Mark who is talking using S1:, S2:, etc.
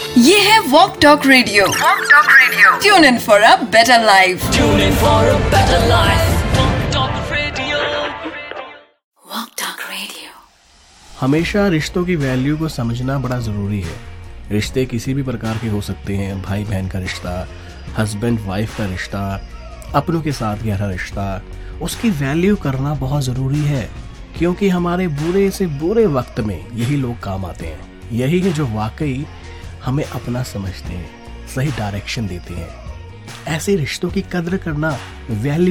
S1: ये है walk talk radio. Tune in for a better life. Walk talk radio.
S2: हमेशा रिश्तों की वैल्यू को समझना बड़ा ज़रूरी है। रिश्ते किसी भी प्रकार के हो सकते हैं, भाई बहन का रिश्ता, हस्बैंड वाइफ का रिश्ता, अपनों के साथ गहरा रिश्ता। उसकी वैल्यू करना बहुत ज़रूरी है, क्योंकि हमारे बुरे से बुरे वक्त में यही लोग काम आते हैं। यही है जो वाकई हमें अपना समझते हैं, सही डायरेक्शन देते हैं। ऐसे रिश्तों की कद्र करना, वैल्यू